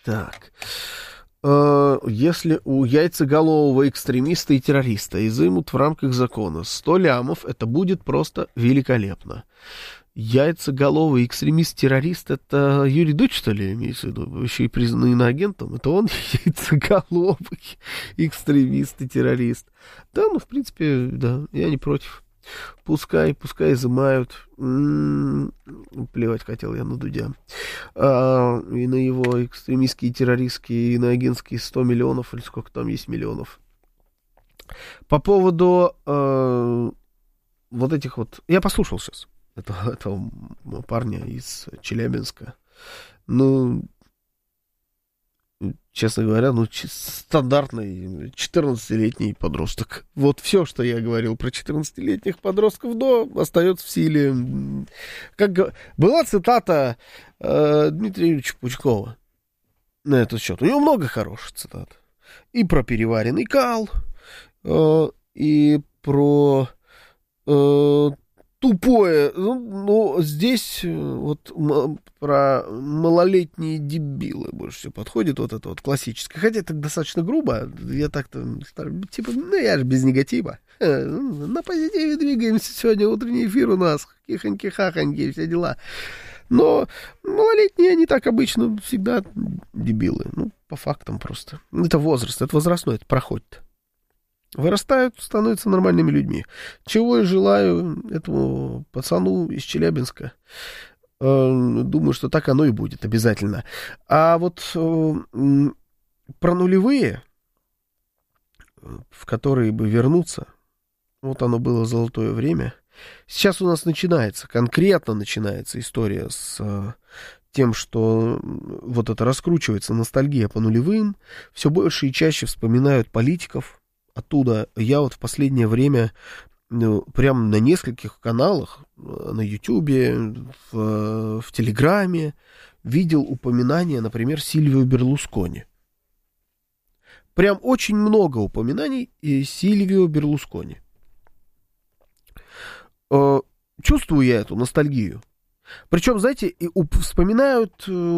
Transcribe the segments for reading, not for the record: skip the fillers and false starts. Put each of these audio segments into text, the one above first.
Так. Если у яйцеголового экстремиста и террориста изымут в рамках закона 100 лямов, это будет просто великолепно. Яйцеголовый экстремист-террорист — это Юрий Дудь, что ли, имеется в виду? Еще и признанный иноагентом. Это он яйцеголовый экстремист и террорист. Да, ну, в принципе, да, я не против. Пускай изымают. Плевать хотел я на Дудя. И на его экстремистские, террористские, иноагентские 100 миллионов, или сколько там есть миллионов. По поводу вот этих вот... Я послушал сейчас этого парня из Челябинска. Ну, честно говоря, стандартный 14-летний подросток. Вот все, что я говорил про 14-летних подростков, остается в силе. Была цитата Дмитрия Юрьевича Пучкова на этот счет. У него много хороших цитат. И про переваренный кал, и про тупое. Ну, здесь вот про малолетние дебилы больше всего подходит, вот это вот классическое. Хотя это достаточно грубо. Я так-то, типа, я же без негатива. На позитиве двигаемся. Сегодня утренний эфир у нас. Хихоньки-хахоньки, все дела. Но малолетние, они так обычно всегда дебилы. Ну, по фактам просто. Это возраст, это возрастной, это проходит. Вырастают, становятся нормальными людьми. Чего я желаю этому пацану из Челябинска. Думаю, что так оно и будет обязательно. А вот про нулевые, в которые бы вернуться, вот оно было золотое время. Сейчас у нас конкретно начинается история с тем, что вот это раскручивается ностальгия по нулевым. Все больше и чаще вспоминают политиков. Оттуда я вот в последнее время прямо на нескольких каналах, на Ютубе, в Телеграме, видел упоминания, например, Сильвио Берлускони. Прям очень много упоминаний Сильвио Берлускони. Чувствую я эту ностальгию. Причем, знаете, вспоминают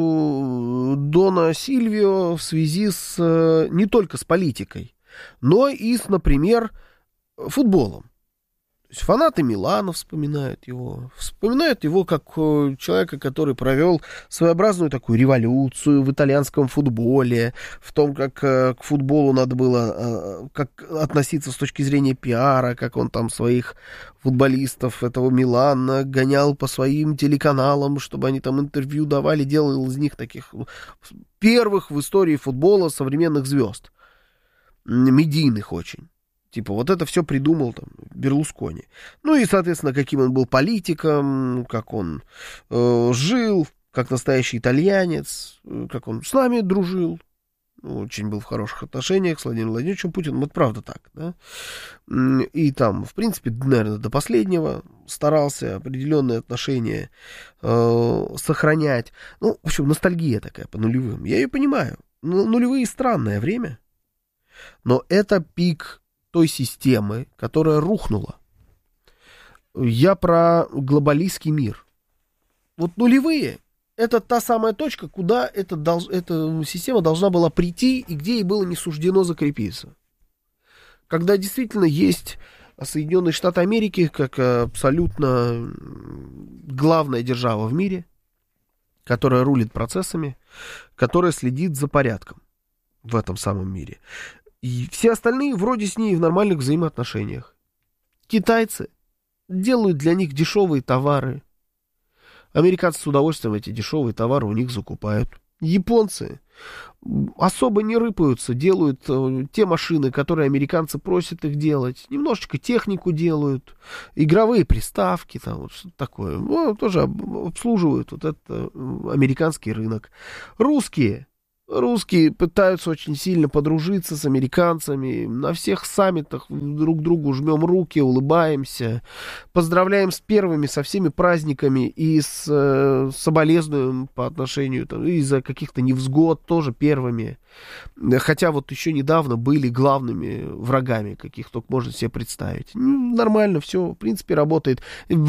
Дона Сильвио в связи с не только с политикой, но и с, например, футболом. То есть фанаты Милана вспоминают его как человека, который провел своеобразную такую революцию в итальянском футболе, в том, как к футболу надо было как относиться с точки зрения пиара, как он там своих футболистов этого Милана гонял по своим телеканалам, чтобы они там интервью давали, делал из них таких первых в истории футбола современных звезд. Медийных очень. Типа, вот это все придумал там Берлускони. Ну и, соответственно, каким он был политиком, как он жил, как настоящий итальянец, как он с нами дружил. Очень был в хороших отношениях с Владимиром Владимировичем Путиным. Вот правда так, да? И там, в принципе, наверное, до последнего старался определенные отношения сохранять. Ну, в общем, ностальгия такая по нулевым. Я ее понимаю. Нулевые — странное время. Но это пик той системы, которая рухнула. Я про глобалистский мир. Вот нулевые — это та самая точка, куда эта система должна была прийти и где ей было не суждено закрепиться. Когда действительно есть Соединенные Штаты Америки как абсолютно главная держава в мире, которая рулит процессами, которая следит за порядком в этом самом мире. И все остальные вроде с ней в нормальных взаимоотношениях. Китайцы делают для них дешевые товары. Американцы с удовольствием эти дешевые товары у них закупают. Японцы особо не рыпаются, делают те машины, которые американцы просят их делать. Немножечко технику делают, игровые приставки, там вот что-то такое. Ну, тоже обслуживают вот этот американский рынок. Русские пытаются очень сильно подружиться с американцами. На всех саммитах друг другу жмем руки, улыбаемся. Поздравляем с первыми, со всеми праздниками. И соболезнуем по отношению там, из-за каких-то невзгод тоже первыми. Хотя вот еще недавно были главными врагами, каких только можно себе представить. Нормально все, в принципе, работает.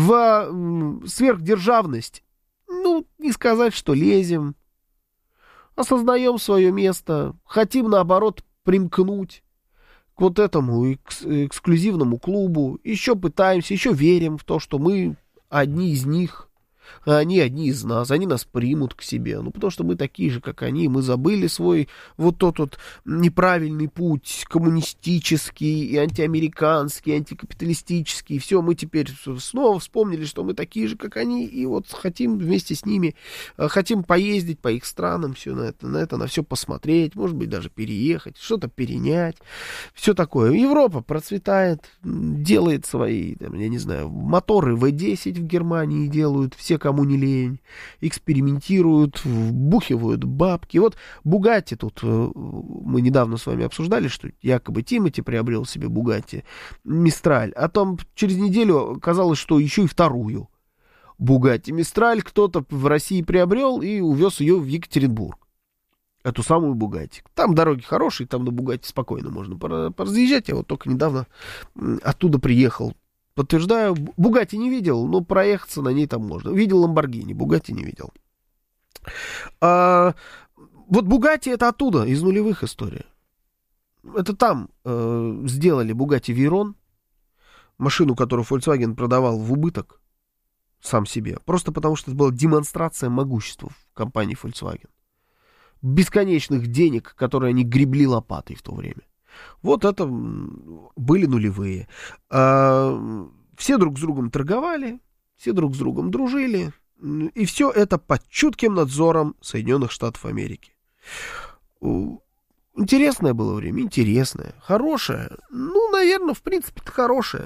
В сверхдержавность, не сказать, что лезем. осознаем свое место, хотим, наоборот, примкнуть к вот этому эксклюзивному клубу, еще пытаемся, еще верим в то, что мы одни из них, а они одни из нас, они нас примут к себе, ну, потому что мы такие же, как они, мы забыли свой вот тот вот неправильный путь, коммунистический, и антиамериканский, и антикапиталистический, и все, мы теперь снова вспомнили, что мы такие же, как они, и вот хотим вместе с ними, хотим поездить по их странам, все на все посмотреть, может быть, даже переехать, что-то перенять, все такое. Европа процветает, делает свои, там, я не знаю, моторы В-10 в Германии делают, все, кому не лень, экспериментируют, вбухивают бабки. Вот Бугатти тут, мы недавно с вами обсуждали, что якобы Тимати приобрел себе Бугатти Мистраль, а там через неделю оказалось, что еще и вторую Бугатти Мистраль кто-то в России приобрел и увез ее в Екатеринбург. Эту самую Бугатти. Там дороги хорошие, там на Бугатти спокойно можно поразъезжать. Я вот только недавно оттуда приехал. Подтверждаю, Бугатти не видел, но проехаться на ней там можно. Видел Ламборгини, Бугатти не видел. Вот Бугатти это оттуда, из нулевых история. Это там сделали Бугатти Вейрон, машину, которую Volkswagen продавал в убыток сам себе. Просто потому, что это была демонстрация могущества в компании Volkswagen. Бесконечных денег, которые они гребли лопатой в то время. Вот это были нулевые. Все друг с другом торговали, все друг с другом дружили, и все это под чутким надзором Соединенных Штатов Америки. Интересное было время, интересное, хорошее. Ну, наверное, в принципе-то хорошее.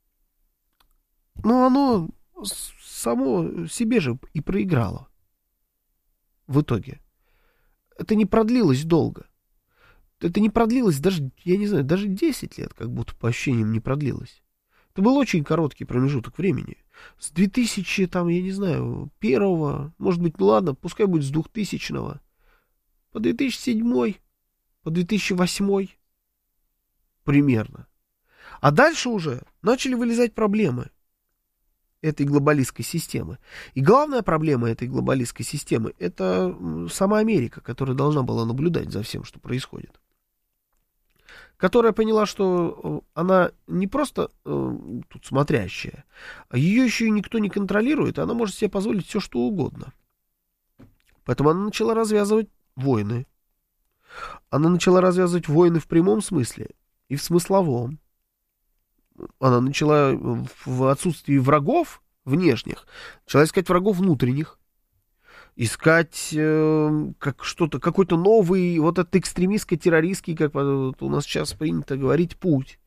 Но оно само себе же и проиграло. В итоге. Это не продлилось долго. Это не продлилось даже, я не знаю, даже 10 лет, как будто по ощущениям не продлилось. Это был очень короткий промежуток времени. С 2000, там, я не знаю, первого, может быть, ну ладно, пускай будет с 2000-го, по 2007, по 2008 примерно. А дальше уже начали вылезать проблемы этой глобалистской системы. И главная проблема этой глобалистской системы — это сама Америка, которая должна была наблюдать за всем, что происходит. Которая поняла, что она не просто тут смотрящая, а ее еще и никто не контролирует, и она может себе позволить все, что угодно. Поэтому она начала развязывать войны. Она начала развязывать войны в прямом смысле и в смысловом. Она начала в отсутствии врагов внешних, начала искать врагов внутренних. Искать как что-то, какой-то новый, вот этот экстремистско-террористский, как вот у нас сейчас принято говорить, путь.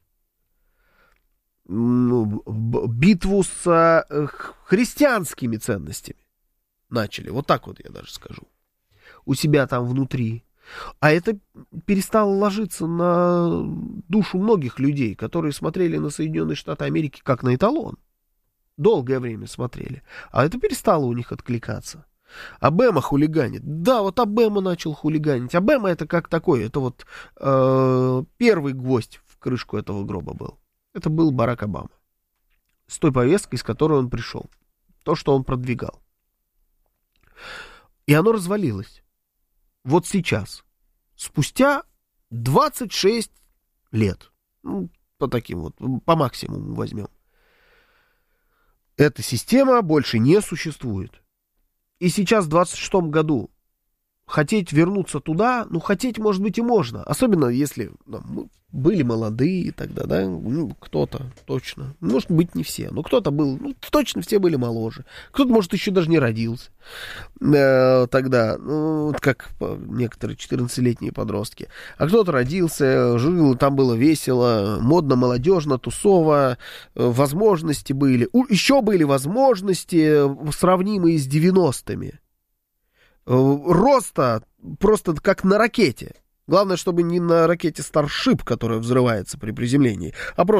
Битву с христианскими ценностями начали, вот так вот я даже скажу, у себя там внутри. А это перестало ложиться на душу многих людей, которые смотрели на Соединенные Штаты Америки как на эталон. Долгое время смотрели. А это перестало у них откликаться. Обама хулиганит. Да, вот Обама начал хулиганить. Обама это как такой, это вот первый гвоздь в крышку этого гроба был. Это был Барак Обама. С той повесткой, с которой он пришел. То, что он продвигал. И оно развалилось. Вот сейчас. Спустя 26 лет. Ну, по таким вот, по максимуму возьмем. Эта система больше не существует. И сейчас, в 26-м году, хотеть вернуться туда, ну, хотеть, может быть, и можно. Особенно, если мы были молодые тогда, да, ну, кто-то точно. Может быть, не все, но кто-то был, ну, точно все были моложе. Кто-то, может, еще даже не родился тогда, ну, вот как некоторые 14-летние подростки. А кто-то родился, жил, там было весело, модно, молодежно, тусово, возможности были. Еще были возможности, сравнимые с 90-ми. Роста просто как на ракете. Главное, чтобы не на ракете Starship, которая взрывается при приземлении, а просто